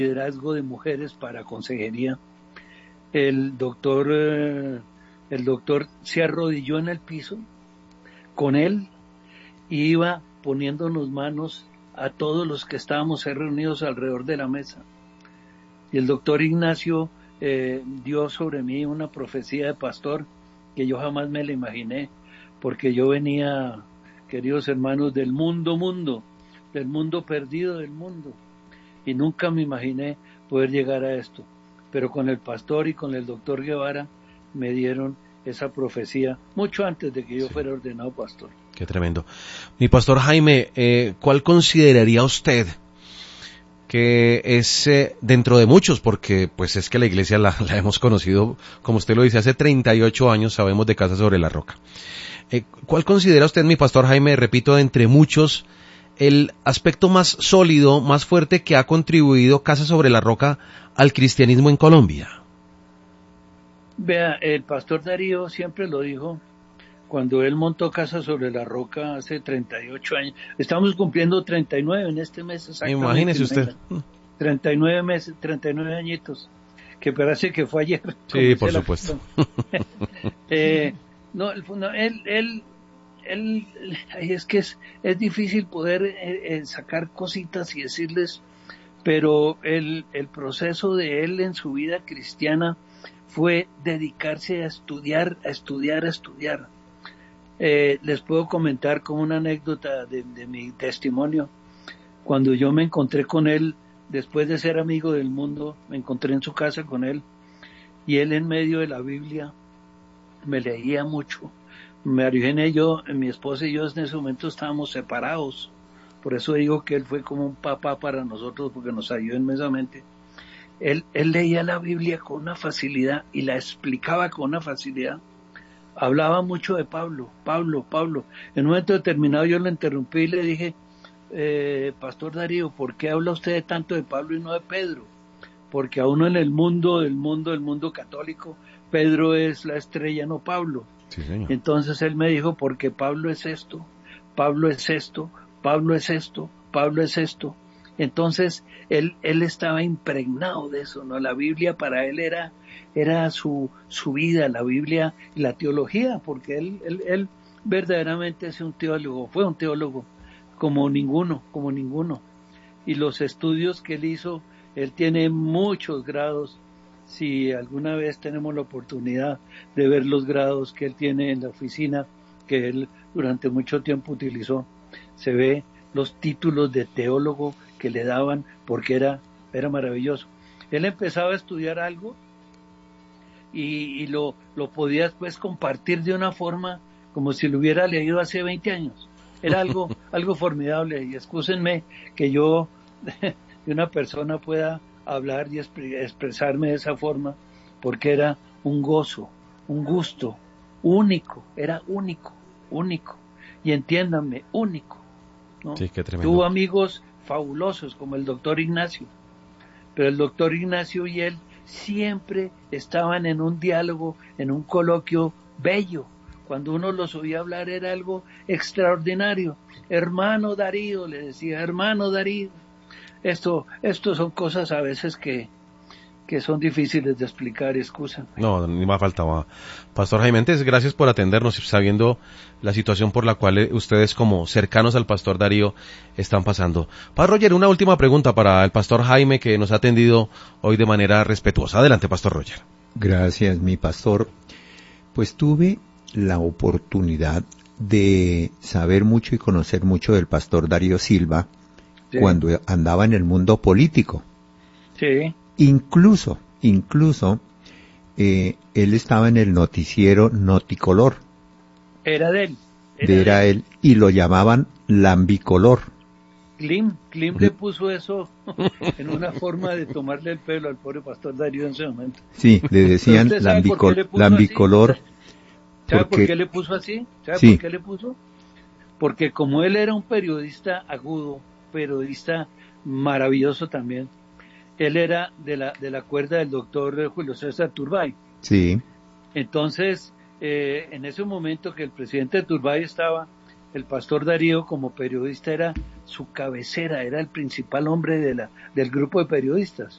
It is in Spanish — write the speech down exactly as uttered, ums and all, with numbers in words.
liderazgo de mujeres para consejería. El doctor, eh, el doctor se arrodilló en el piso con él y iba poniéndonos manos a todos los que estábamos reunidos alrededor de la mesa. Y el doctor Ignacio eh, dio sobre mí una profecía de pastor que yo jamás me la imaginé, porque yo venía, queridos hermanos, del mundo, mundo, del mundo perdido del mundo, y nunca me imaginé poder llegar a esto. Pero con el pastor y con el doctor Guevara me dieron esa profecía mucho antes de que yo sí. fuera ordenado pastor. Qué tremendo. Mi pastor Jaime, eh, ¿cuál consideraría usted que es eh, dentro de muchos, porque pues es que la iglesia la, la hemos conocido, como usted lo dice, hace treinta y ocho años, sabemos de Casa sobre la Roca? Eh, ¿Cuál considera usted, mi pastor Jaime, repito, de entre muchos, el aspecto más sólido, más fuerte que ha contribuido Casa sobre la Roca al cristianismo en Colombia? Vea, el pastor Darío siempre lo dijo cuando él montó Casa sobre la Roca hace treinta y ocho años. Estamos cumpliendo treinta y nueve en este mes exactamente. Imagínese usted. treinta y nueve meses, treinta y nueve añitos, que parece que fue ayer. Sí, por supuesto. eh, no, no, él, él, él, es que es, es difícil poder eh, eh, sacar cositas y decirles, pero el, el proceso de él en su vida cristiana fue dedicarse a estudiar, a estudiar, a estudiar. Eh, les puedo comentar como una anécdota de, de mi testimonio. Cuando yo me encontré con él, después de ser amigo del mundo, me encontré en su casa con él, y él en medio de la Biblia me leía mucho. María Eugenia y yo, mi esposa y yo en ese momento estábamos separados, por eso digo que él fue como un papá para nosotros, porque nos ayudó inmensamente. Él, él leía la Biblia con una facilidad y la explicaba con una facilidad. Hablaba mucho de Pablo, Pablo, Pablo. En un momento determinado yo lo interrumpí y le dije, eh, Pastor Darío, ¿por qué habla usted tanto de Pablo y no de Pedro? Porque a uno en el mundo, del mundo, del mundo católico, Pedro es la estrella, no Pablo. Sí, señor. Entonces él me dijo, porque Pablo es esto, Pablo es esto, Pablo es esto, Pablo es esto. Entonces él, él estaba impregnado de eso, ¿no? La Biblia para él era, era su, su vida, la Biblia y la teología, porque él, él, él verdaderamente es un teólogo, fue un teólogo como ninguno, como ninguno. Y los estudios que él hizo, él tiene muchos grados. Si alguna vez tenemos la oportunidad de ver los grados que él tiene en la oficina, que él durante mucho tiempo utilizó, se ve los títulos de teólogo que le daban, porque era, era maravilloso. Él empezaba a estudiar algo y, y lo, lo podía después compartir de una forma como si lo hubiera leído hace veinte años. Era algo, algo formidable, y excúsenme que yo de una persona pueda hablar y expresarme de esa forma, porque era un gozo, un gusto único, era único, único, y entiéndanme, único, ¿no? Sí, qué tremendo. Tuvo amigos fabulosos como el doctor Ignacio, pero el doctor Ignacio y él siempre estaban en un diálogo, en un coloquio bello. Cuando uno los oía hablar era algo extraordinario. Hermano Darío, le decía, hermano Darío. Esto, esto son cosas a veces que, que son difíciles de explicar, excusa. No, ni más faltaba. Pastor Jaime, antes, gracias por atendernos, sabiendo la situación por la cual ustedes como cercanos al Pastor Darío están pasando. Padre Roger, una última pregunta para el Pastor Jaime, que nos ha atendido hoy de manera respetuosa. Adelante, Pastor Roger. Gracias, mi pastor. Pues tuve la oportunidad de saber mucho y conocer mucho del Pastor Darío Silva, sí, cuando andaba en el mundo político. Sí. Incluso, incluso, eh, él estaba en el noticiero Noticolor. Era de él. Era, Era de él. él, y lo llamaban Lambicolor. Klim, Klim le puso eso en una forma de tomarle el pelo al pobre Pastor Darío en ese momento. Sí, le decían lambicol, le Lambicolor. Así? ¿Sabe porque, por qué le puso así? ¿Sabe sí. por qué le puso? Porque como él era un periodista agudo, periodista maravilloso también, él era de la de la cuerda del doctor Julio César Turbay. Sí. Entonces, eh, en ese momento que el presidente Turbay estaba, el Pastor Darío como periodista era su cabecera, era el principal hombre de la del grupo de periodistas.